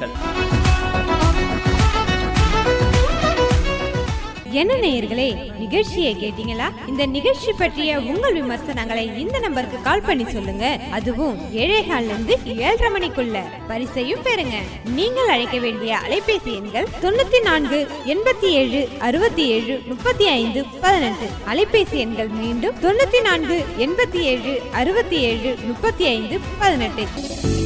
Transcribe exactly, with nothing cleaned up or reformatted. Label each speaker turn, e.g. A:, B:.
A: நல்வாழ்த்துக்கள்.
B: என்ன நேயர்களே, நிகழ்ச்சியை கேட்டீங்களா? இந்த நிகழ்ச்சி பற்றிய உங்கள் விமர்சனங்களை இந்த நம்பருக்கு கால் பண்ணி சொல்லுங்க. அதுவும் ஏழேகால்ல இருந்து ஏழரை மணிக்குள்ள பரிசையும் பெறுங்க. நீங்கள் அழைக்க வேண்டிய அலைபேசி எண்கள் தொண்ணூத்தி நான்கு எண்பத்தி ஏழு அறுபத்தி ஏழு முப்பத்தி ஐந்து பதினெட்டு. அலைபேசி எண்கள் மீண்டும் தொண்ணூத்தி நான்கு எண்பத்தி ஏழு அறுபத்தி ஏழு முப்பத்தி ஐந்து பதினெட்டு.